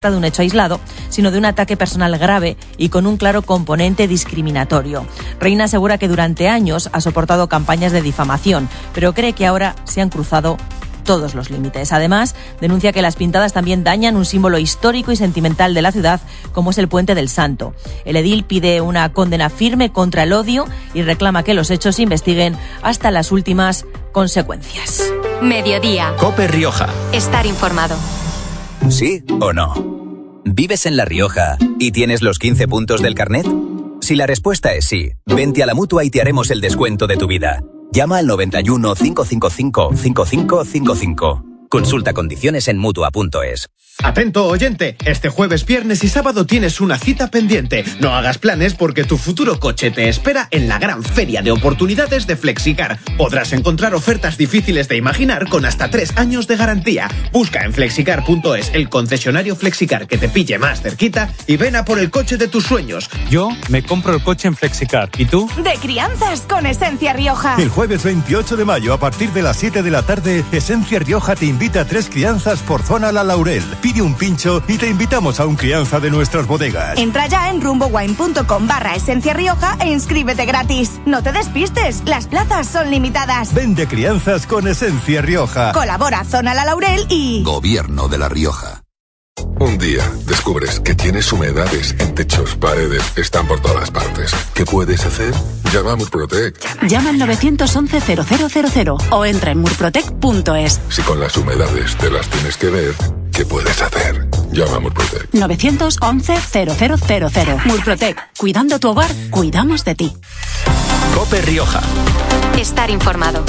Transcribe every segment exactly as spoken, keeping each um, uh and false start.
de un hecho aislado, sino de un ataque personal grave y con un claro componente discriminatorio. Reina asegura que durante años ha soportado campañas de difamación, pero cree que ahora se han cruzado todos los límites. Además, denuncia que las pintadas también dañan un símbolo histórico y sentimental de la ciudad, como es el Puente del Santo. El edil pide una condena firme contra el odio y reclama que los hechos se investiguen hasta las últimas consecuencias. Mediodía. COPE Rioja. Estar informado. ¿Sí o no? ¿Vives en La Rioja y tienes los quince puntos del carnet? Si la respuesta es sí, vente a la Mutua y te haremos el descuento de tu vida. Llama al noventa y uno, cinco cinco cinco, cinco cinco cinco cinco. Consulta condiciones en Mutua punto es. Atento oyente, este jueves, viernes y sábado tienes una cita pendiente. No hagas planes porque tu futuro coche te espera en la gran feria de oportunidades de Flexicar. Podrás encontrar ofertas difíciles de imaginar con hasta tres años de garantía. Busca en flexicar punto es el concesionario Flexicar que te pille más cerquita y ven a por el coche de tus sueños. Yo me compro el coche en Flexicar. ¿Y tú? De crianzas con Esencia Rioja. El jueves veintiocho de mayo a partir de las siete de la tarde, Esencia Rioja te invita a tres crianzas por zona La Laurel. Pide un pincho y te invitamos a un crianza de nuestras bodegas. Entra ya en rumbowine punto com barra Esencia Rioja e inscríbete gratis. No te despistes, las plazas son limitadas. Vende crianzas con Esencia Rioja. Colabora Zona La Laurel y Gobierno de La Rioja. Un día descubres que tienes humedades en techos, paredes, están por todas partes. ¿Qué puedes hacer? Llama a Murprotec. Llama al nueve once cero cero cero cero o entra en murprotec punto es. Si con las humedades te las tienes que ver, ¿qué puedes hacer? Llama a Murprotec. nueve once cero cero cero cero. Murprotec. Cuidando tu hogar, cuidamos de ti. COPE Rioja. Estar informado.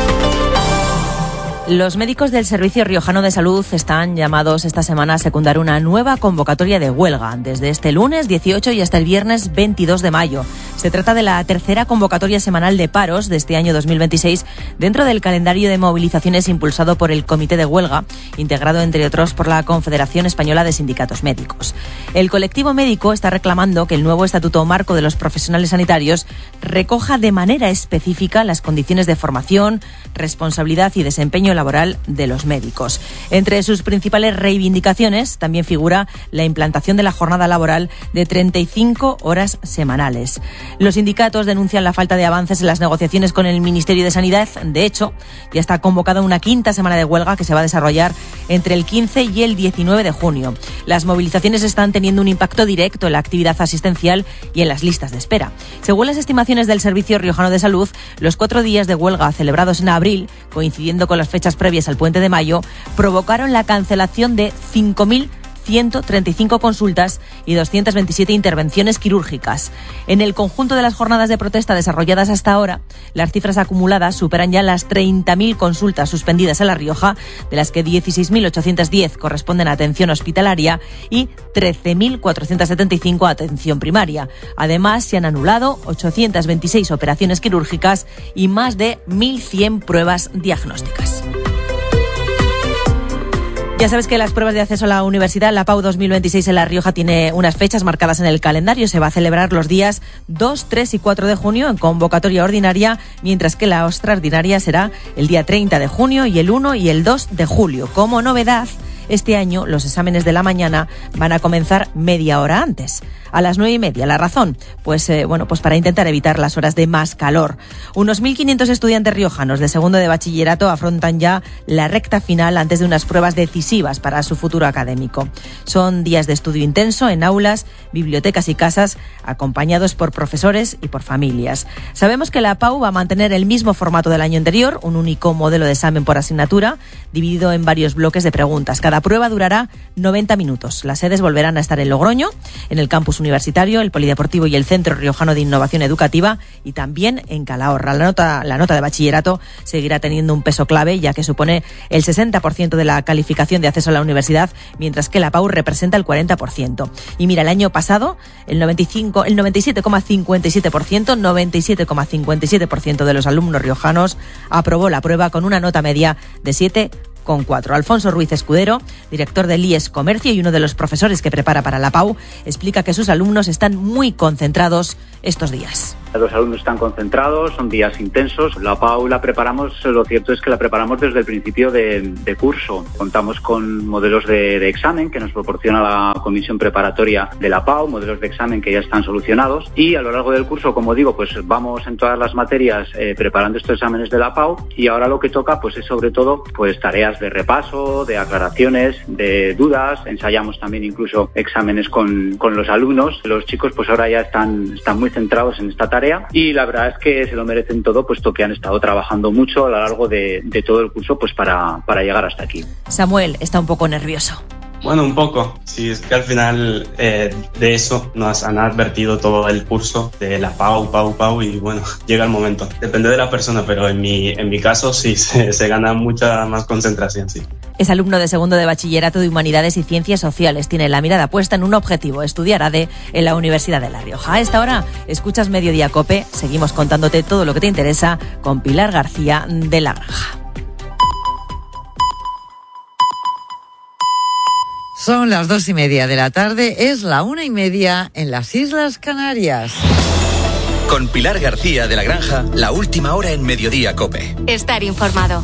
Los médicos del Servicio Riojano de Salud están llamados esta semana a secundar una nueva convocatoria de huelga, desde este lunes dieciocho y hasta el viernes veintidós de mayo. Se trata de la tercera convocatoria semanal de paros de este año dos mil veintiséis dentro del calendario de movilizaciones impulsado por el Comité de Huelga, integrado entre otros por la Confederación Española de Sindicatos Médicos. El colectivo médico está reclamando que el nuevo Estatuto Marco de los Profesionales Sanitarios recoja de manera específica las condiciones de formación, responsabilidad y desempeño laboral de los médicos. Entre sus principales reivindicaciones también figura la implantación de la jornada laboral de treinta y cinco horas semanales. Los sindicatos denuncian la falta de avances en las negociaciones con el Ministerio de Sanidad. De hecho, ya está convocada una quinta semana de huelga que se va a desarrollar entre el quince y el diecinueve de junio. Las movilizaciones están teniendo un impacto directo en la actividad asistencial y en las listas de espera. Según las estimaciones del Servicio Riojano de Salud, los cuatro días de huelga celebrados en abril, coincidiendo con las fechas previas al Puente de Mayo, provocaron la cancelación de cinco mil ciento treinta y cinco consultas y doscientas veintisiete intervenciones quirúrgicas. En el conjunto de las jornadas de protesta desarrolladas hasta ahora, las cifras acumuladas superan ya las treinta mil consultas suspendidas en La Rioja, de las que dieciséis mil ochocientos diez corresponden a atención hospitalaria y trece mil cuatrocientos setenta y cinco a atención primaria. Además, se han anulado ochocientas veintiséis operaciones quirúrgicas y más de mil cien pruebas diagnósticas. Ya sabes que las pruebas de acceso a la universidad, la PAU dos mil veintiséis en La Rioja, tiene unas fechas marcadas en el calendario. Se va a celebrar los días dos, tres y cuatro de junio en convocatoria ordinaria, mientras que la extraordinaria será el día treinta de junio y el uno y el dos de julio. Como novedad, este año los exámenes de la mañana van a comenzar media hora antes, a las nueve y media. ¿La razón? Pues eh, bueno, pues para intentar evitar las horas de más calor. Unos mil quinientos estudiantes riojanos de segundo de bachillerato afrontan ya la recta final antes de unas pruebas decisivas para su futuro académico. Son días de estudio intenso en aulas, bibliotecas y casas, acompañados por profesores y por familias. Sabemos que la PAU va a mantener el mismo formato del año anterior, un único modelo de examen por asignatura, dividido en varios bloques de preguntas. Cada prueba durará noventa minutos. Las sedes volverán a estar en Logroño, en el campus universitario, el polideportivo y el Centro Riojano de Innovación Educativa, y también en Calahorra. La nota, la nota de bachillerato seguirá teniendo un peso clave, ya que supone el sesenta por ciento de la calificación de acceso a la universidad, mientras que la PAU representa el cuarenta por ciento. Y mira, el año pasado el noventa y cinco, el noventa y siete coma cincuenta y siete por ciento, noventa y siete coma cincuenta y siete por ciento de los alumnos riojanos aprobó la prueba con una nota media de siete con cuatro. Alfonso Ruiz Escudero, director del I E S Comercio y uno de los profesores que prepara para la PAU, explica que sus alumnos están muy concentrados estos días. Los alumnos están concentrados, son días intensos. La P A U la preparamos, lo cierto es que la preparamos desde el principio de, de curso. Contamos con modelos de, de examen que nos proporciona la comisión preparatoria de la P A U, modelos de examen que ya están solucionados, y a lo largo del curso, como digo, pues vamos en todas las materias eh, preparando estos exámenes de la P A U, y ahora lo que toca pues es sobre todo pues tareas de repaso, de aclaraciones, de dudas. Ensayamos también incluso exámenes con, con los alumnos. Los chicos pues ahora ya están, están muy centrados en esta tarea, y la verdad es que se lo merecen todo, puesto que han estado trabajando mucho a lo largo de, de todo el curso pues para, para llegar hasta aquí. Samuel está un poco nervioso. Bueno, un poco. Sí, es que al final eh, de eso nos han advertido todo el curso de la P A U, P A U, P A U, y bueno, llega el momento. Depende de la persona, pero en mi, en mi caso sí, se, se gana mucha más concentración, sí. Es alumno de segundo de Bachillerato de Humanidades y Ciencias Sociales. Tiene la mirada puesta en un objetivo, estudiar A D en la Universidad de La Rioja. A esta hora escuchas Mediodía COPE. Seguimos contándote todo lo que te interesa con Pilar García de La Granja. Son las dos y media de la tarde, es la una y media en las Islas Canarias. Con Pilar García de La Granja, la última hora en Mediodía COPE. Estar informado.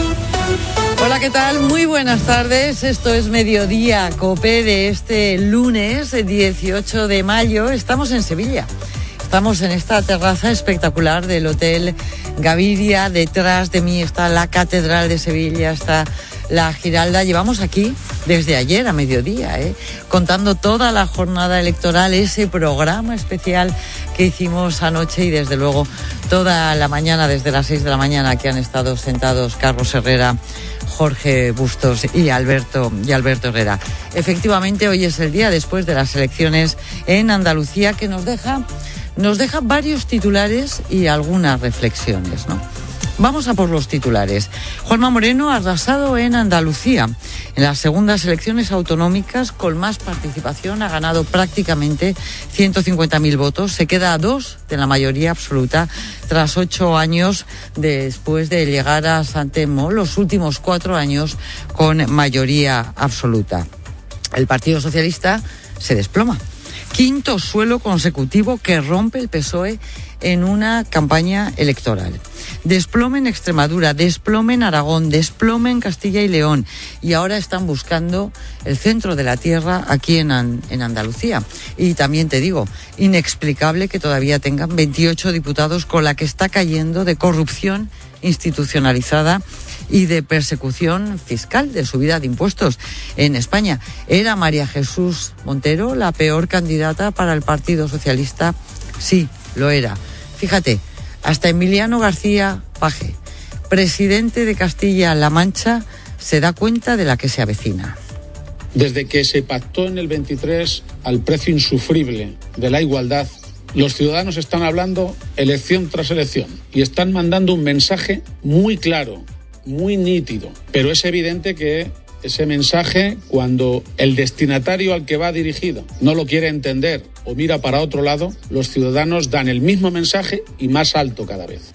Hola, ¿qué tal? Muy buenas tardes. Esto es Mediodía COPE de este lunes dieciocho de mayo. Estamos en Sevilla. Estamos en esta terraza espectacular del Hotel Gaviria. Detrás de mí está la Catedral de Sevilla, está la Giralda. Llevamos aquí desde ayer a mediodía, ¿eh? contando toda la jornada electoral, ese programa especial que hicimos anoche, y desde luego toda la mañana, desde las seis de la mañana, que han estado sentados Carlos Herrera, Jorge Bustos y Alberto, y Alberto Herrera. Efectivamente, hoy es el día después de las elecciones en Andalucía, que nos deja, nos deja varios titulares y algunas reflexiones, ¿no? Vamos a por los titulares. Juanma Moreno ha arrasado en Andalucía. En las segundas elecciones autonómicas con más participación ha ganado prácticamente ciento cincuenta mil votos. Se queda a dos de la mayoría absoluta tras ocho años después de llegar a San Telmo, los últimos cuatro años con mayoría absoluta. El Partido Socialista se desploma. Quinto suelo consecutivo que rompe el P S O E en una campaña electoral. Desplome en Extremadura, desplome en Aragón, desplome en Castilla y León, y ahora están buscando el centro de la tierra aquí en, en Andalucía. Y también te digo, inexplicable que todavía tengan veintiocho diputados con la que está cayendo de corrupción institucionalizada y de persecución fiscal, de subida de impuestos en España. ¿Era María Jesús Montero la peor candidata para el Partido Socialista? Sí, lo era. Fíjate, hasta Emiliano García Paje, presidente de Castilla-La Mancha, se da cuenta de la que se avecina. Desde que se pactó en el veintitrés al precio insufrible de la igualdad, los ciudadanos están hablando elección tras elección y están mandando un mensaje muy claro, muy nítido, pero es evidente que ese mensaje, cuando el destinatario al que va dirigido no lo quiere entender o mira para otro lado, los ciudadanos dan el mismo mensaje y más alto cada vez.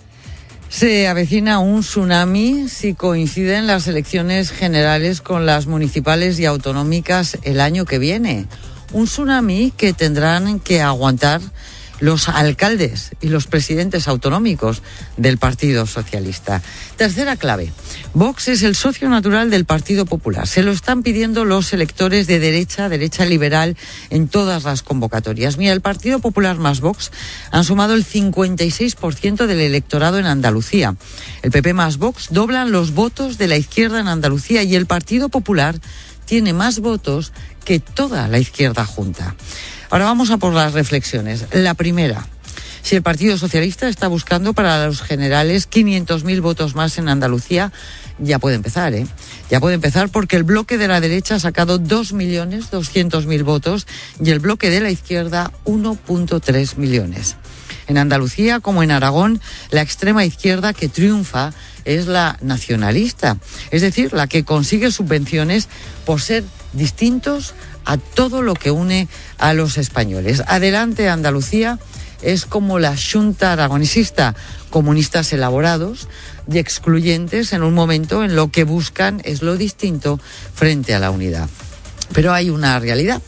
Se avecina un tsunami si coinciden las elecciones generales con las municipales y autonómicas el año que viene. Un tsunami que tendrán que aguantar los alcaldes y los presidentes autonómicos del Partido Socialista. Tercera clave. Vox es el socio natural del Partido Popular. Se lo están pidiendo los electores de derecha, derecha liberal, en todas las convocatorias. Mira, el Partido Popular más Vox han sumado el cincuenta y seis por ciento del electorado en Andalucía. El P P más Vox doblan los votos de la izquierda en Andalucía, y el Partido Popular tiene más votos que toda la izquierda junta. Ahora vamos a por las reflexiones. La primera, si el Partido Socialista está buscando para los generales quinientos mil votos más en Andalucía, ya puede empezar, ¿eh? Ya puede empezar, porque el bloque de la derecha ha sacado dos millones doscientos mil votos y el bloque de la izquierda uno punto tres millones. En Andalucía, como en Aragón, la extrema izquierda que triunfa es la nacionalista, es decir, la que consigue subvenciones por ser distintos a todo lo que une a los españoles. Adelante Andalucía es como la Xunta aragonesista, comunistas elaborados y excluyentes en un momento en lo que buscan es lo distinto frente a la unidad. Pero hay una realidad.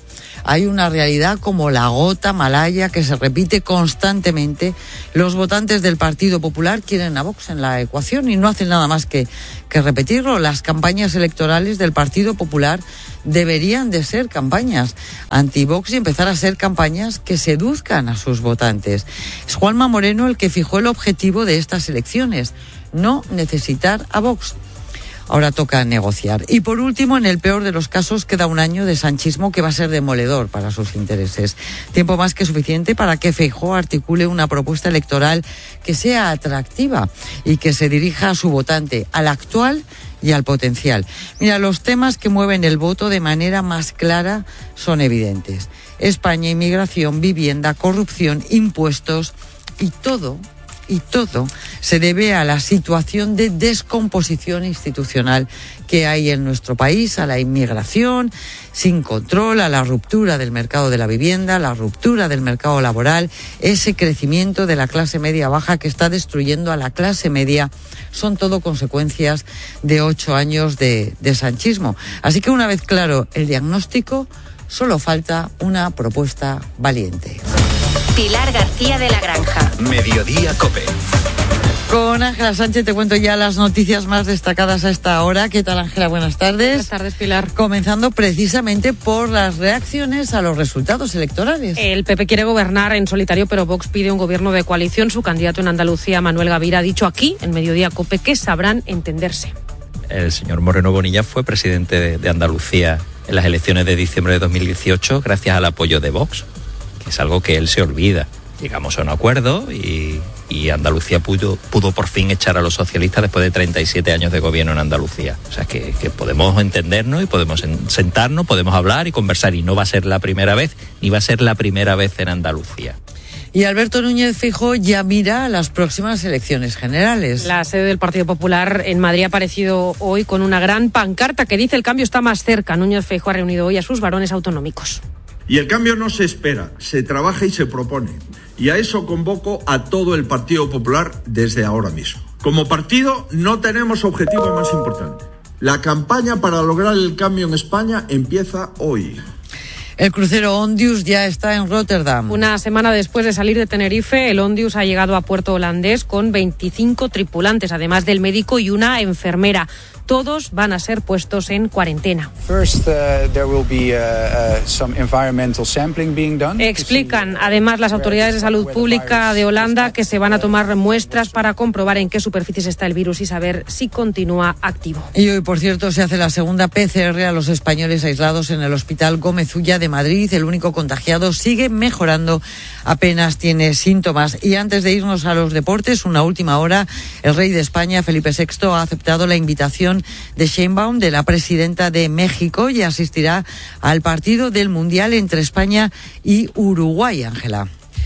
hay una realidad como la gota malaya que se repite constantemente. Los votantes del Partido Popular quieren a Vox en la ecuación y no hacen nada más que, que repetirlo. Las campañas electorales del Partido Popular deberían de ser campañas anti-Vox y empezar a ser campañas que seduzcan a sus votantes. Es Juanma Moreno el que fijó el objetivo de estas elecciones, no necesitar a Vox. Ahora toca negociar. Y por último, en el peor de los casos, queda un año de sanchismo que va a ser demoledor para sus intereses. Tiempo más que suficiente para que Feijóo articule una propuesta electoral que sea atractiva y que se dirija a su votante, al actual y al potencial. Mira, los temas que mueven el voto de manera más clara son evidentes. España, inmigración, vivienda, corrupción, impuestos y todo... Y todo se debe a la situación de descomposición institucional que hay en nuestro país, a la inmigración sin control, a la ruptura del mercado de la vivienda, a la ruptura del mercado laboral, ese crecimiento de la clase media baja que está destruyendo a la clase media. Son todo consecuencias de ocho años de, de sanchismo. Así que una vez claro el diagnóstico, solo falta una propuesta valiente. Pilar García de la Granja. Mediodía COPE. Con Ángela Sánchez te cuento ya las noticias más destacadas a esta hora. ¿Qué tal, Ángela? Buenas tardes. Buenas tardes, Pilar. Comenzando precisamente por las reacciones a los resultados electorales. El P P quiere gobernar en solitario, pero Vox pide un gobierno de coalición. Su candidato en Andalucía, Manuel Gavira, ha dicho aquí, en Mediodía COPE, que sabrán entenderse. El señor Moreno Bonilla fue presidente de, de Andalucía en las elecciones de diciembre de dos mil dieciocho gracias al apoyo de Vox, que es algo que él se olvida. Llegamos a un acuerdo y, y Andalucía pudo, pudo por fin echar a los socialistas después de treinta y siete años de gobierno en Andalucía. O sea, que, que podemos entendernos y podemos sentarnos, podemos hablar y conversar. Y no va a ser la primera vez, ni va a ser la primera vez en Andalucía. Y Alberto Núñez Feijóo ya mira a las próximas elecciones generales. La sede del Partido Popular en Madrid ha aparecido hoy con una gran pancarta que dice: el cambio está más cerca. Núñez Feijóo ha reunido hoy a sus varones autonómicos. Y el cambio no se espera, se trabaja y se propone. Y a eso convoco a todo el Partido Popular desde ahora mismo. Como partido no tenemos objetivo más importante. La campaña para lograr el cambio en España empieza hoy. El crucero Ondius ya está en Rotterdam. Una semana después de salir de Tenerife, el Ondius ha llegado a puerto holandés con veinticinco tripulantes, además del médico y una enfermera. Todos van a ser puestos en cuarentena. First, uh, there will be uh, uh, some environmental sampling being done. Explican además las autoridades de salud pública de Holanda que se van a tomar muestras para comprobar en qué superficies está el virus y saber si continúa activo. Y hoy, por cierto, se hace la segunda P C R a los españoles aislados en el Hospital Gómez Ulla de Madrid. El único contagiado sigue mejorando, apenas tiene síntomas. Y antes de irnos a los deportes, una última hora, el rey de España, Felipe sexto, ha aceptado la invitación de Sheinbaum, de la presidenta de México, y asistirá al partido del Mundial entre España y Uruguay, Ángela.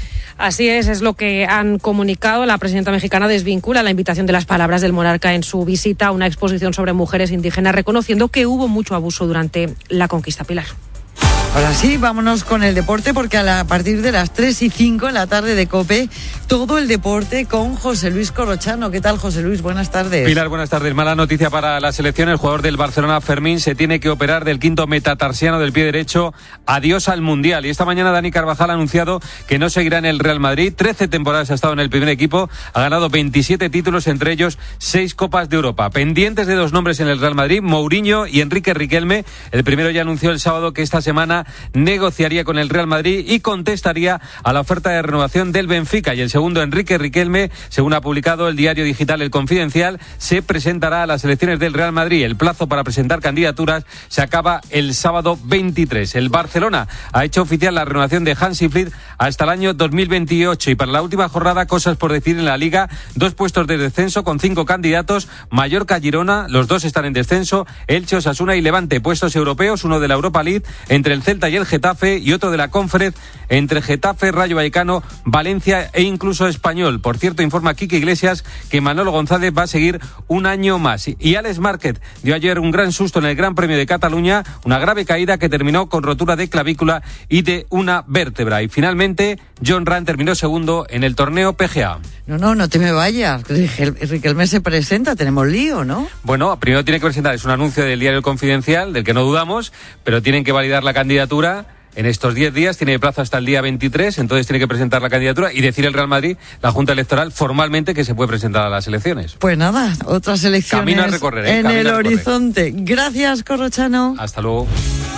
Así es, es lo que han comunicado. La presidenta mexicana desvincula la invitación de las palabras del monarca en su visita a una exposición sobre mujeres indígenas, reconociendo que hubo mucho abuso durante la conquista. Pilar. Ahora sí, vámonos con el deporte, porque a, la, a partir de las tres y cinco en la tarde de COPE, todo el deporte con José Luis Corrochano. ¿Qué tal, José Luis? Buenas tardes. Pilar, buenas tardes. Mala noticia para la selección. El jugador del Barcelona, Fermín, se tiene que operar del quinto metatarsiano del pie derecho. Adiós al Mundial. Y esta mañana Dani Carvajal ha anunciado que no seguirá en el Real Madrid. trece temporadas ha estado en el primer equipo. Ha ganado veintisiete títulos, entre ellos seis Copas de Europa. Pendientes de dos nombres en el Real Madrid, Mourinho y Enrique Riquelme. El primero ya anunció el sábado que esta semana negociaría con el Real Madrid y contestaría a la oferta de renovación del Benfica. Y el segundo, Enrique Riquelme, según ha publicado el diario digital El Confidencial, se presentará a las elecciones del Real Madrid. El plazo para presentar candidaturas se acaba el sábado veintitrés. El Barcelona ha hecho oficial la renovación de Hansi Flick hasta el año dos mil veintiocho. Y para la última jornada, cosas por decir en la Liga. Dos puestos de descenso con cinco candidatos. Mallorca, Girona, los dos están en descenso. Elche, Osasuna y Levante, puestos europeos, uno de la Europa League entre el Celta y el Getafe y otro de la Conference entre Getafe, Rayo Vallecano, Valencia e incluso Español. Por cierto, informa Quique Iglesias que Manolo González va a seguir un año más. Y Alex Márquez dio ayer un gran susto en el Gran Premio de Cataluña, una grave caída que terminó con rotura de clavícula y de una vértebra. Y finalmente, John Ram terminó segundo en el torneo P G A. No, no, no te me vayas. Riquelme se presenta, tenemos lío, ¿no? Bueno, primero tiene que presentar, es un anuncio del diario El Confidencial, del que no dudamos, pero tienen que validar la candidatura en estos diez días, tiene plazo hasta el día veintitrés, entonces tiene que presentar la candidatura y decir el Real Madrid, la Junta Electoral, formalmente que se puede presentar a las elecciones. Pues nada, otras elecciones Camino a recorrer, ¿eh? en Camino el a recorrer. horizonte. Gracias, Corrochano. Hasta luego.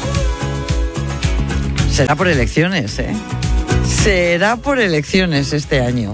Será por elecciones, ¿eh? Será por elecciones este año.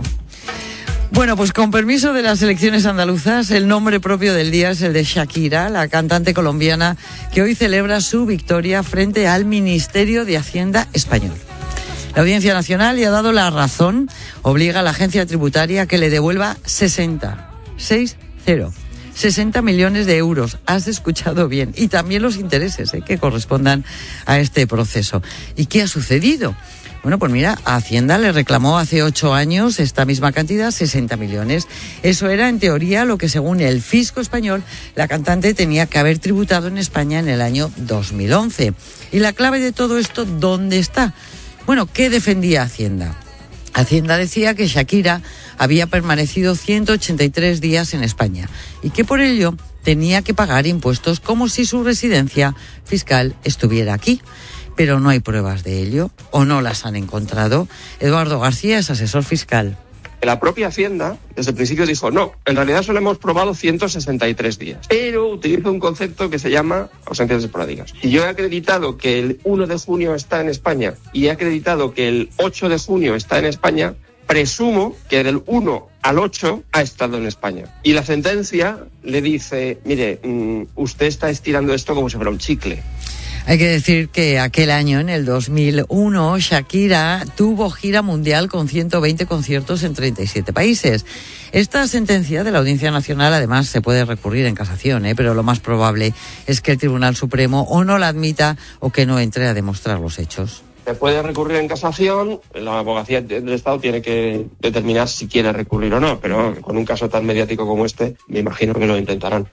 Bueno, pues con permiso de las elecciones andaluzas, el nombre propio del día es el de Shakira, la cantante colombiana que hoy celebra su victoria frente al Ministerio de Hacienda español. La Audiencia Nacional le ha dado la razón, obliga a la agencia tributaria a que le devuelva sesenta, seis, cero, sesenta millones de euros. Has escuchado bien. Y también los intereses ¿eh? que correspondan a este proceso. ¿Y qué ha sucedido? Bueno, pues mira, Hacienda le reclamó hace ocho años esta misma cantidad, sesenta millones. Eso era, en teoría, lo que según el fisco español, la cantante tenía que haber tributado en España en el año dos mil once. Y la clave de todo esto, ¿dónde está? Bueno, ¿qué defendía Hacienda? Hacienda decía que Shakira había permanecido ciento ochenta y tres días en España y que por ello tenía que pagar impuestos como si su residencia fiscal estuviera aquí. Pero no hay pruebas de ello, o no las han encontrado. Eduardo García es asesor fiscal. La propia Hacienda, desde el principio, dijo, no, en realidad solo hemos probado ciento sesenta y tres días. Pero utiliza un concepto que se llama ausencias esporádicas. Si yo he acreditado que el uno de junio está en España y he acreditado que el ocho de junio está en España, presumo que del uno al ocho ha estado en España. Y la sentencia le dice, mire, mmm, usted está estirando esto como si fuera un chicle. Hay que decir que aquel año, en el dos mil uno, Shakira tuvo gira mundial con ciento veinte conciertos en treinta y siete países. Esta sentencia de la Audiencia Nacional, además, se puede recurrir en casación, ¿eh? pero lo más probable es que el Tribunal Supremo o no la admita o que no entre a demostrar los hechos. Se puede recurrir en casación, la abogacía del Estado tiene que determinar si quiere recurrir o no, pero con un caso tan mediático como este, me imagino que lo intentarán.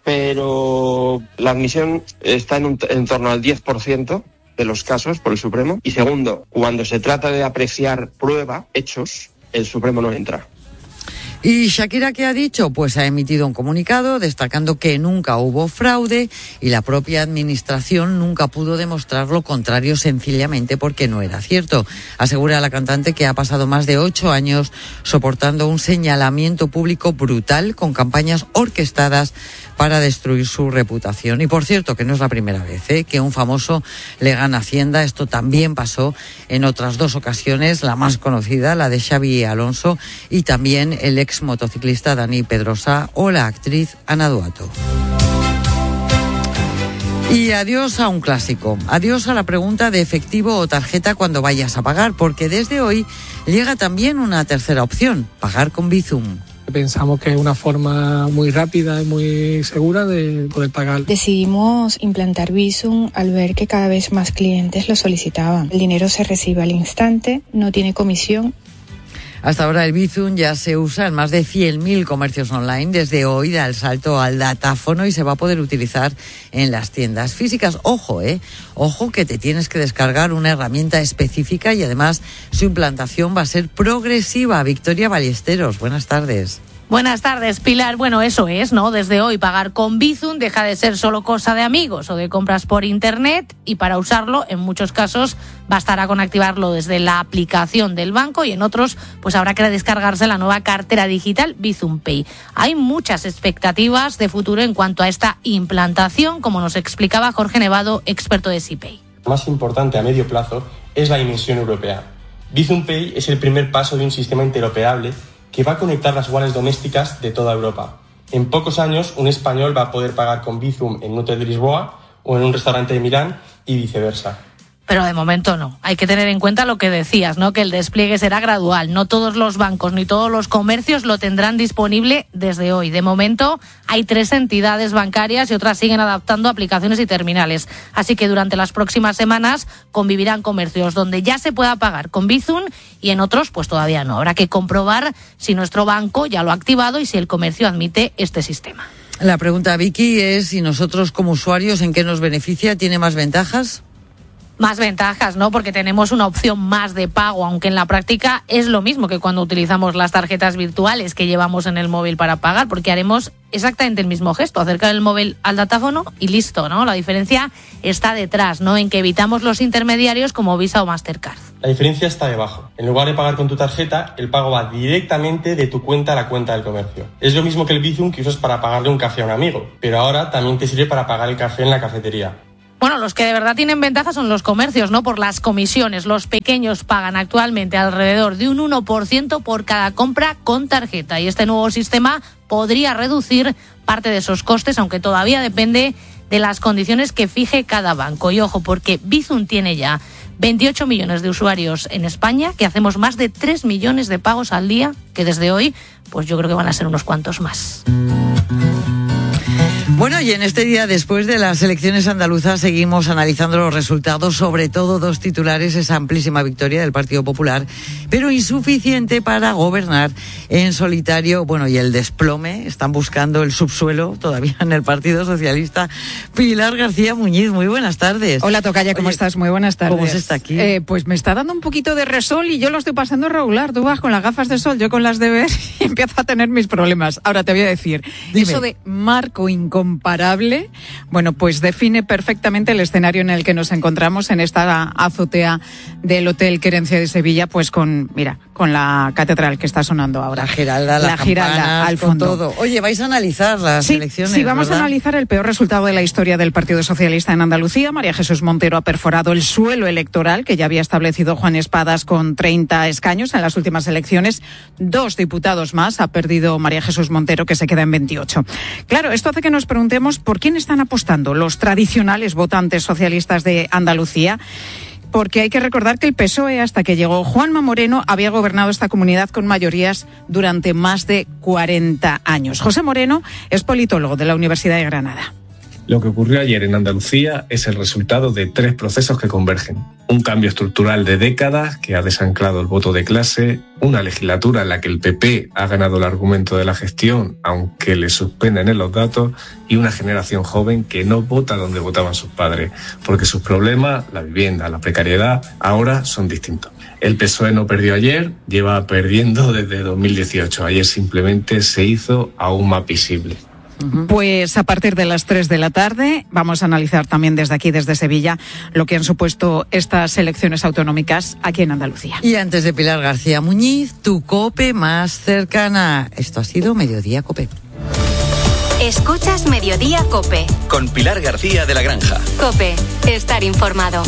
Pero la admisión está en, un, en torno al diez por ciento de los casos por el Supremo. Y segundo, cuando se trata de apreciar prueba, hechos, el Supremo no entra. ¿Y Shakira qué ha dicho? Pues ha emitido un comunicado destacando que nunca hubo fraude y la propia administración nunca pudo demostrar lo contrario sencillamente porque no era cierto. Asegura la cantante que ha pasado más de ocho años soportando un señalamiento público brutal con campañas orquestadas para destruir su reputación. Y por cierto, que no es la primera vez ¿eh? que un famoso le gana Hacienda. Esto también pasó en otras dos ocasiones, la más conocida, la de Xavi Alonso, y también el ex motociclista Dani Pedrosa o la actriz Ana Duato. Y adiós a un clásico, adiós a la pregunta de efectivo o tarjeta cuando vayas a pagar, porque desde hoy llega también una tercera opción, pagar con Bizum. Pensamos que es una forma muy rápida y muy segura de poder pagar. Decidimos implantar Bizum al ver que cada vez más clientes lo solicitaban. El dinero se recibe al instante, no tiene comisión. Hasta ahora el Bizum ya se usa en más de cien mil comercios online. Desde hoy da el salto al datáfono y se va a poder utilizar en las tiendas físicas. Ojo, eh, ojo que te tienes que descargar una herramienta específica y además su implantación va a ser progresiva. Victoria Ballesteros, buenas tardes. Buenas tardes, Pilar. Bueno, eso es, ¿no? Desde hoy pagar con Bizum deja de ser solo cosa de amigos o de compras por internet y para usarlo, en muchos casos, bastará con activarlo desde la aplicación del banco y en otros, pues habrá que descargarse la nueva cartera digital Bizum Pay. Hay muchas expectativas de futuro en cuanto a esta implantación, como nos explicaba Jorge Nevado, experto de SeaPay. Lo más importante a medio plazo es la dimensión europea. Bizum Pay es el primer paso de un sistema interoperable que va a conectar las wallets domésticas de toda Europa. En pocos años, un español va a poder pagar con Bizum en un hotel de Lisboa o en un restaurante de Milán y viceversa. Pero de momento no. Hay que tener en cuenta lo que decías, ¿no? Que el despliegue será gradual. No todos los bancos ni todos los comercios lo tendrán disponible desde hoy. De momento hay tres entidades bancarias y otras siguen adaptando aplicaciones y terminales. Así que durante las próximas semanas convivirán comercios donde ya se pueda pagar con Bizum y en otros pues todavía no. Habrá que comprobar si nuestro banco ya lo ha activado y si el comercio admite este sistema. La pregunta, Vicky, es si nosotros como usuarios, ¿en qué nos beneficia? ¿Tiene más ventajas? más ventajas, ¿no? Porque tenemos una opción más de pago, aunque en la práctica es lo mismo que cuando utilizamos las tarjetas virtuales que llevamos en el móvil para pagar, porque haremos exactamente el mismo gesto, acercar el móvil al datáfono y listo, ¿no? La diferencia está detrás, ¿no? En que evitamos los intermediarios como Visa o Mastercard. La diferencia está debajo. En lugar de pagar con tu tarjeta, el pago va directamente de tu cuenta a la cuenta del comercio. Es lo mismo que el Bizum que usas para pagarle un café a un amigo, pero ahora también te sirve para pagar el café en la cafetería. Bueno, los que de verdad tienen ventaja son los comercios, ¿no? Por las comisiones. Los pequeños pagan actualmente alrededor de un uno por ciento por cada compra con tarjeta. Y este nuevo sistema podría reducir parte de esos costes, aunque todavía depende de las condiciones que fije cada banco. Y ojo, porque Bizum tiene ya veintiocho millones de usuarios en España, que hacemos más de tres millones de pagos al día, que desde hoy, pues yo creo que van a ser unos cuantos más. Bueno, y en este día, después de las elecciones andaluzas, seguimos analizando los resultados, sobre todo dos titulares, esa amplísima victoria del Partido Popular, pero insuficiente para gobernar en solitario. Bueno, y el desplome, están buscando el subsuelo todavía en el Partido Socialista. Pilar García Muñiz, muy buenas tardes. Hola, tocaya, ¿cómo Oye, estás? Muy buenas tardes. ¿Cómo se está aquí? Eh, pues me está dando un poquito de resol y yo lo estoy pasando regular. Tú vas con las gafas de sol, yo con las de ver y empiezo a tener mis problemas. Ahora te voy a decir, Dime. Eso de marco incomparable, bueno, pues define perfectamente el escenario en el que nos encontramos en esta azotea del Hotel Querencia de Sevilla, pues con, mira, con la catedral que está sonando ahora. La Giralda, la Giralda al fondo. Todo. Oye, vais a analizar las sí, elecciones, Sí, vamos ¿verdad? a analizar el peor resultado de la historia del Partido Socialista en Andalucía. María Jesús Montero ha perforado el suelo electoral que ya había establecido Juan Espadas con treinta escaños en las últimas elecciones. Dos diputados más ha perdido María Jesús Montero, que se queda en veintiocho. Claro, esto hace que nos preguntemos por quién están apostando los tradicionales votantes socialistas de Andalucía. Porque hay que recordar que el P S O E, hasta que llegó Juanma Moreno, había gobernado esta comunidad con mayorías durante más de cuarenta años. José Moreno es politólogo de la Universidad de Granada. Lo que ocurrió ayer en Andalucía es el resultado de tres procesos que convergen. Un cambio estructural de décadas que ha desanclado el voto de clase, una legislatura en la que el P P ha ganado el argumento de la gestión, aunque le suspenden en los datos, y una generación joven que no vota donde votaban sus padres, porque sus problemas, la vivienda, la precariedad, ahora son distintos. El P S O E no perdió ayer, lleva perdiendo desde dos mil dieciocho. Ayer simplemente se hizo aún más visible. Pues a partir de las tres de la tarde vamos a analizar también desde aquí, desde Sevilla, lo que han supuesto estas elecciones autonómicas aquí en Andalucía. Y antes de Pilar García Muñiz, tu COPE más cercana. Esto ha sido Mediodía COPE. Escuchas Mediodía COPE. Con Pilar García de la Granja. COPE, estar informado.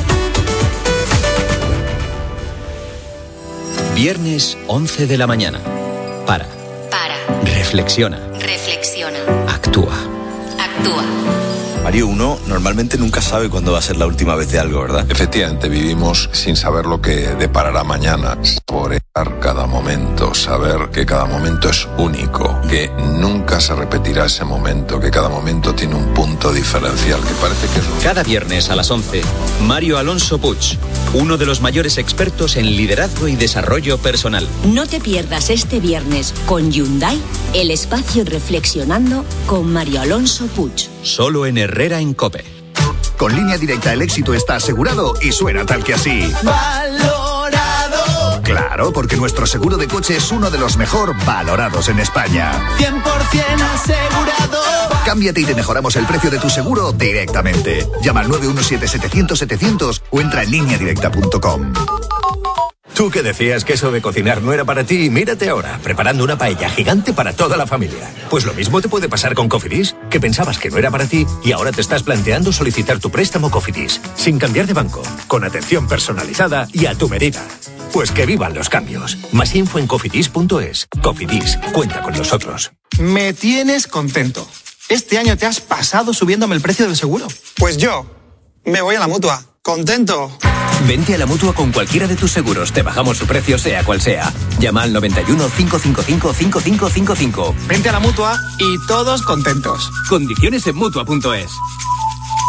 Viernes once de la mañana. Para. Para. Reflexiona. Reflexiona. Actúa. Actúa. Mario, uno normalmente nunca sabe cuándo va a ser la última vez de algo, ¿verdad? Efectivamente, vivimos sin saber lo que deparará mañana. Saborear cada momento, saber que cada momento es único, que nunca se repetirá ese momento, que cada momento tiene un punto diferencial, que parece que es lo... Cada viernes a las once, Mario Alonso Puig, uno de los mayores expertos en liderazgo y desarrollo personal. No te pierdas este viernes con Hyundai, el espacio Reflexionando con Mario Alonso Puig. Solo en Herrera en COPE. Con Línea Directa el éxito está asegurado y suena tal que así. ¡Valorado! Claro, porque nuestro seguro de coche es uno de los mejor valorados en España. cien por ciento asegurado. Cámbiate y te mejoramos el precio de tu seguro directamente. Llama al nueve uno siete, setecientos, setecientos o entra en línea directa punto com. Tú que decías que eso de cocinar no era para ti, mírate ahora, preparando una paella gigante para toda la familia. Pues lo mismo te puede pasar con Cofidis, que pensabas que no era para ti y ahora te estás planteando solicitar tu préstamo Cofidis, sin cambiar de banco, con atención personalizada y a tu medida. Pues que vivan los cambios. Más info en cofidis punto es. Cofidis, cuenta con nosotros. Me tienes contento. Este año te has pasado subiéndome el precio del seguro. Pues yo me voy a la Mutua. ¡Contento! Vente a la Mutua con cualquiera de tus seguros. Te bajamos su precio sea cual sea. Llama al noventa y uno, cinco cinco cinco, cinco cinco cinco cinco. Vente a la Mutua y todos contentos. Condiciones en Mutua punto es.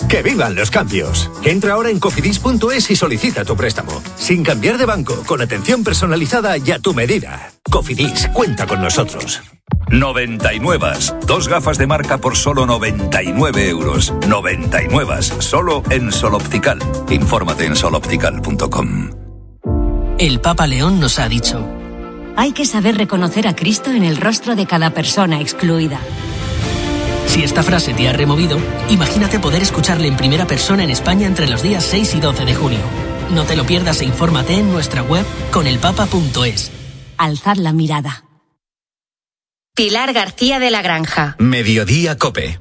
¡Que vivan los cambios! Entra ahora en cofidis punto es y solicita tu préstamo. Sin cambiar de banco, con atención personalizada y a tu medida. Cofidis, cuenta con nosotros. noventa y nueve. Dos gafas de marca por solo noventa y nueve euros. noventa y nueve. Solo en Sol Optical. Infórmate en sol optical punto com. El Papa León nos ha dicho: hay que saber reconocer a Cristo en el rostro de cada persona excluida. Si esta frase te ha removido, imagínate poder escucharle en primera persona en España entre los días seis y doce de junio. No te lo pierdas e infórmate en nuestra web conelpapa punto es. Alzad la mirada. Pilar García de la Granja. Mediodía COPE.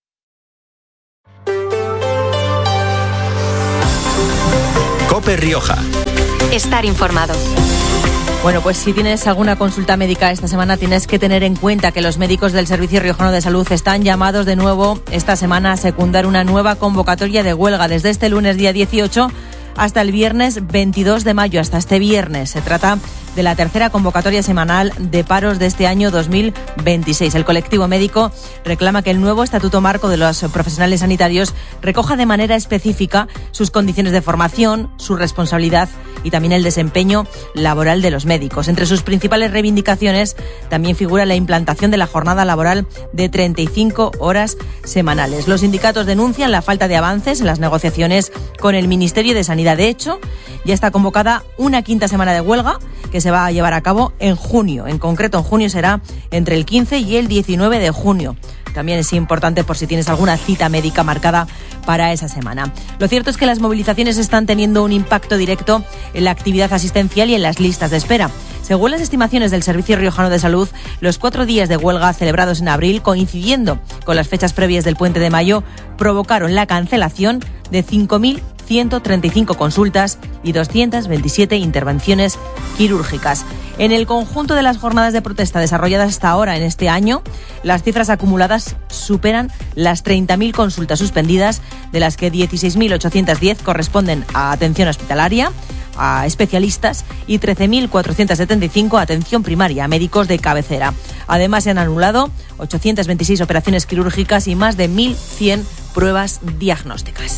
COPE Rioja. Estar informado. Bueno, pues si tienes alguna consulta médica esta semana, tienes que tener en cuenta que los médicos del Servicio Riojano de Salud están llamados de nuevo esta semana a secundar una nueva convocatoria de huelga desde este lunes día dieciocho hasta el viernes veintidós de mayo, hasta este viernes. Se trata de la tercera convocatoria semanal de paros de este año dos mil veintiséis. El colectivo médico reclama que el nuevo Estatuto Marco de los Profesionales Sanitarios recoja de manera específica sus condiciones de formación, su responsabilidad y también el desempeño laboral de los médicos. Entre sus principales reivindicaciones también figura la implantación de la jornada laboral de treinta y cinco horas semanales. Los sindicatos denuncian la falta de avances en las negociaciones con el Ministerio de Sanidad. De hecho, ya está convocada una quinta semana de huelga que se va a llevar a cabo en junio. En concreto, en junio será entre el quince y el diecinueve de junio. También es importante por si tienes alguna cita médica marcada para esa semana. Lo cierto es que las movilizaciones están teniendo un impacto directo en la actividad asistencial y en las listas de espera. Según las estimaciones del Servicio Riojano de Salud, los cuatro días de huelga celebrados en abril, coincidiendo con las fechas previas del Puente de Mayo, provocaron la cancelación de cinco mil ciento treinta y cinco consultas y doscientas veintisiete intervenciones quirúrgicas. En el conjunto de las jornadas de protesta desarrolladas hasta ahora en este año, las cifras acumuladas superan las treinta mil consultas suspendidas, de las que dieciséis mil ochocientos diez corresponden a atención hospitalaria, a especialistas, y trece mil cuatrocientos setenta y cinco a atención primaria, a médicos de cabecera. Además, se han anulado ochocientas veintiséis operaciones quirúrgicas y más de mil cien pruebas diagnósticas.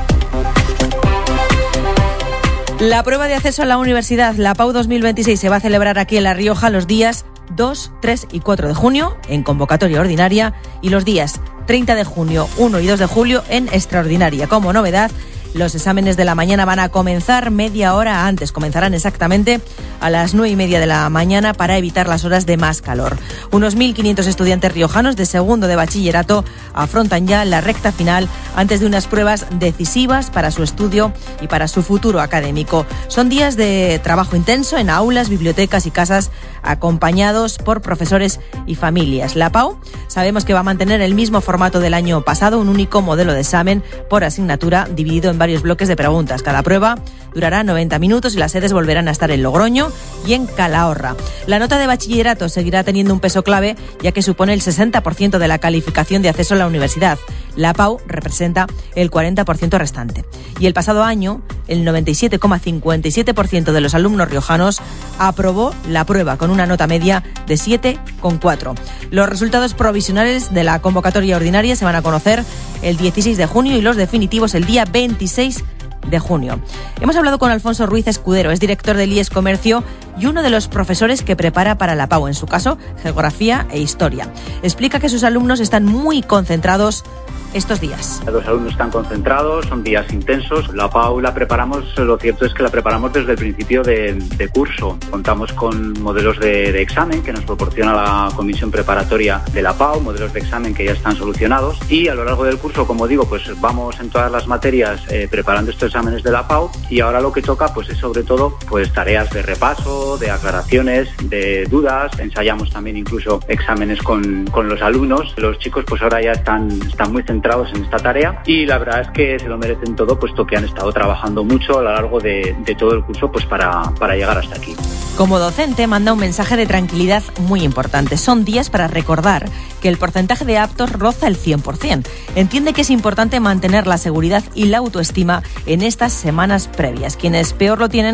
La prueba de acceso a la universidad, la PAU dos mil veintiséis, se va a celebrar aquí en La Rioja los días dos, tres y cuatro de junio en convocatoria ordinaria y los días treinta de junio, uno y dos de julio en extraordinaria. Como novedad, los exámenes de la mañana van a comenzar media hora antes. Comenzarán exactamente a las nueve y media de la mañana para evitar las horas de más calor. Unos mil quinientos estudiantes riojanos de segundo de bachillerato afrontan ya la recta final antes de unas pruebas decisivas para su estudio y para su futuro académico. Son días de trabajo intenso en aulas, bibliotecas y casas, acompañados por profesores y familias. La PAU sabemos que va a mantener el mismo formato del año pasado, un único modelo de examen por asignatura dividido en varios bloques de preguntas. Cada prueba durará noventa minutos y las sedes volverán a estar en Logroño y en Calahorra. La nota de bachillerato seguirá teniendo un peso clave, ya que supone el sesenta por ciento de la calificación de acceso a la universidad. La PAU representa el cuarenta por ciento restante. Y el pasado año, el noventa y siete coma cincuenta y siete por ciento de los alumnos riojanos aprobó la prueba con una nota media de siete coma cuatro. Los resultados provisionales de la convocatoria ordinaria se van a conocer el dieciséis de junio y los definitivos el día veintiséis de junio. Hemos hablado con Alfonso Ruiz Escudero, es director del I E S Comercio y uno de los profesores que prepara para la PAU, en su caso, Geografía e Historia. Explica que sus alumnos están muy concentrados estos días. Los alumnos están concentrados, son días intensos. La PAU la preparamos, lo cierto es que la preparamos desde el principio de, de curso. Contamos con modelos de, de examen que nos proporciona la comisión preparatoria de la PAU, modelos de examen que ya están solucionados, y a lo largo del curso, como digo, pues vamos en todas las materias eh, preparando estos exámenes de la PAU, y ahora lo que toca pues es sobre todo pues tareas de repaso, de aclaraciones, de dudas. Ensayamos también incluso exámenes con, con los alumnos. Los chicos pues ahora ya están, están muy centrados en esta tarea y la verdad es que se lo merecen todo, puesto que han estado trabajando mucho a lo largo de, de todo el curso pues para, para llegar hasta aquí. Como docente manda un mensaje de tranquilidad muy importante. Son días para recordar que el porcentaje de aptos roza el cien por ciento. Entiende que es importante mantener la seguridad y la autoestima en estas semanas previas. Quienes peor lo tienen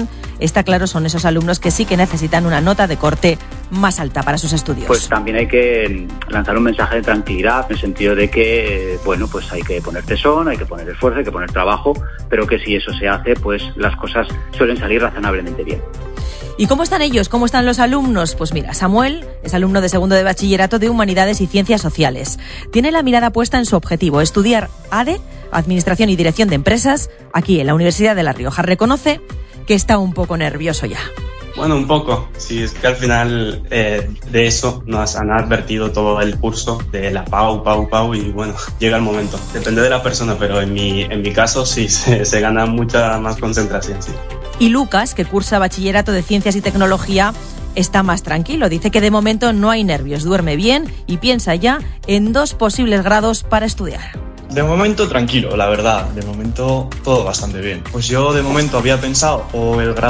está claro, son esos alumnos que sí que necesitan una nota de corte más alta para sus estudios. Pues también hay que lanzar un mensaje de tranquilidad, en el sentido de que, bueno, pues hay que poner tesón, hay que poner esfuerzo, hay que poner trabajo, pero que si eso se hace, pues las cosas suelen salir razonablemente bien. ¿Y cómo están ellos? ¿Cómo están los alumnos? Pues mira, Samuel es alumno de segundo de bachillerato de Humanidades y Ciencias Sociales. Tiene la mirada puesta en su objetivo, estudiar A D E, Administración y Dirección de Empresas, aquí en la Universidad de La Rioja. Reconoce que está un poco nervioso ya. Bueno, un poco. Sí, es que al final eh, de eso nos han advertido todo el curso de la P A U, P A U, P A U y bueno, llega el momento. Depende de la persona, pero en mi, en mi caso sí, se, se gana mucha más concentración, sí. Y Lucas, que cursa bachillerato de Ciencias y Tecnología, está más tranquilo. Dice que de momento no hay nervios, duerme bien y piensa ya en dos posibles grados para estudiar. De momento tranquilo, la verdad. De momento todo bastante bien. Pues yo de momento había pensado o el grado